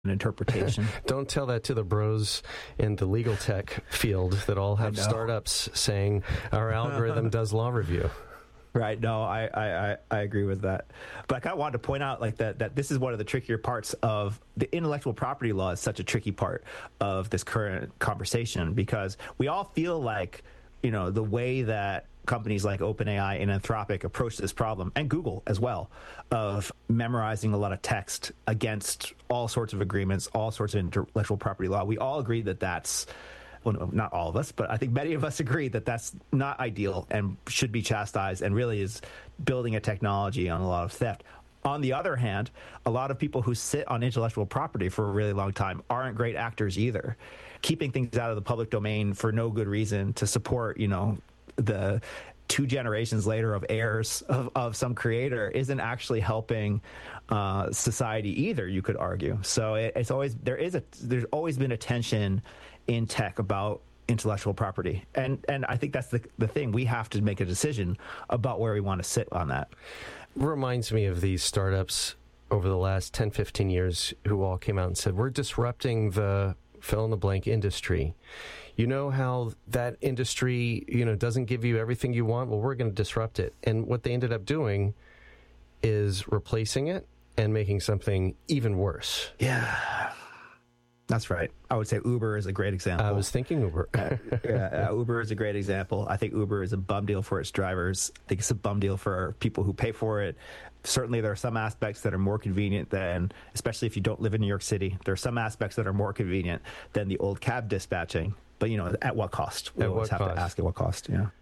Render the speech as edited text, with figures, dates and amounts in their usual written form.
interpretation. Don't tell that to the bros in the legal tech field that all have startups saying our algorithm does law review. Right. No, I agree with that. But I kind of wanted to point out like that this is one of the trickier parts of the intellectual property law is such a tricky part of this current conversation, because we all feel like, the way that companies like OpenAI and Anthropic approach this problem, and Google as well, of memorizing a lot of text against all sorts of agreements, all sorts of intellectual property law. We all agree that that's, well, no, not all of us, but I think many of us agree that that's not ideal and should be chastised, and really is building a technology on a lot of theft. On the other hand, a lot of people who sit on intellectual property for a really long time aren't great actors either. Keeping things out of the public domain for no good reason to support, the 2 generations later of heirs of some creator isn't actually helping society either, you could argue. So there's always been a tension in tech about intellectual property. And I think that's the thing. We have to make a decision about where we want to sit on that. Reminds me of these startups over the last 10, 15 years who all came out and said, we're disrupting the fill-in-the-blank industry. You know how that industry, doesn't give you everything you want? Well, we're going to disrupt it. And what they ended up doing is replacing it and making something even worse. Yeah. That's right. I would say Uber is a great example. I was thinking Uber. Uber is a great example. I think Uber is a bum deal for its drivers. I think it's a bum deal for people who pay for it. Certainly, there are some aspects that are more convenient than, especially if you don't live in New York City, there are some aspects that are more convenient than the old cab dispatching. But, at what cost? We always have to ask at what cost, yeah.